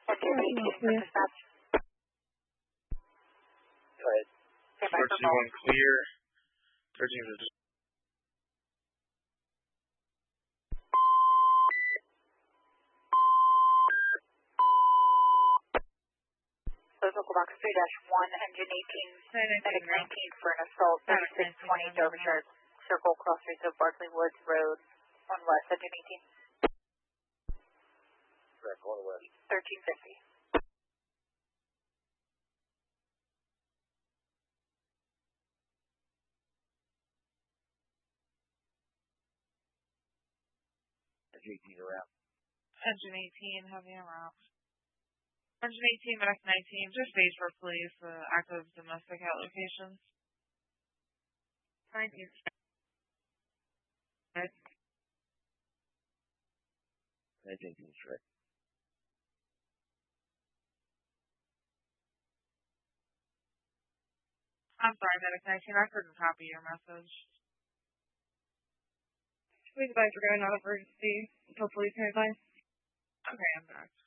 Engine 18 for dispatch. Go ahead. 421 clear. 13 for dispatch. Local box 3-1, engine 18, medic 19 for an assault, 3620 Derbyshire Circle, cross streets of Barkley Woods Road, 1 west, engine 18. Correct, 1 west. 1350. Engine 18 around. Engine 18, heavy en route. Engine 18, medic 19, just base for police, active domestic at locations. 19. Right. Engine 18 straight. I'm sorry, medic 19, I couldn't copy your message. Please advise regarding non-emergency until police nearby. Okay, I'm back.